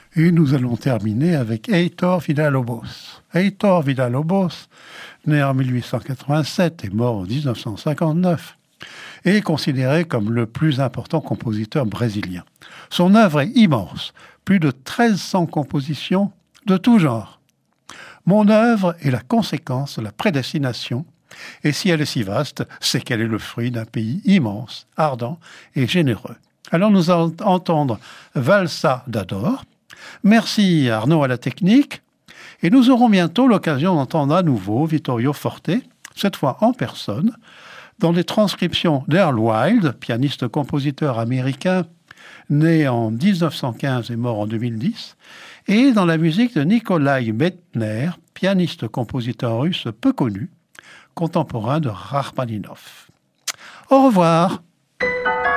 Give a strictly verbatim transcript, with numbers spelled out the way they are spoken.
Et nous allons terminer avec Heitor Villa-Lobos. Heitor Villa-Lobos, né en mille huit cent quatre-vingt-sept et mort en dix-neuf cent cinquante-neuf, est considéré comme le plus important compositeur brésilien. Son œuvre est immense, plus de mille trois cents compositions de tout genre. Mon œuvre est la conséquence de la prédestination, et si elle est si vaste, c'est qu'elle est le fruit d'un pays immense, ardent et généreux. Alors nous allons entendre Valsa d'Ador. Merci Arnaud à la technique, et nous aurons bientôt l'occasion d'entendre à nouveau Vittorio Forte, cette fois en personne, dans les transcriptions d'Earl Wild, pianiste-compositeur américain, né en dix-neuf cent quinze et mort en deux mille dix, et dans la musique de Nikolai Medtner, pianiste-compositeur russe peu connu, contemporain de Rachmaninov. Au revoir.